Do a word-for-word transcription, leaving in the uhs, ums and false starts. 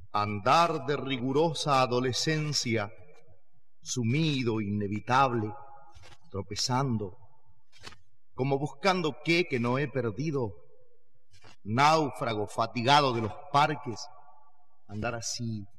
Andar de rigurosa adolescencia, sumido, inevitable, tropezando, como buscando qué que no he perdido, náufrago fatigado de los parques, andar así,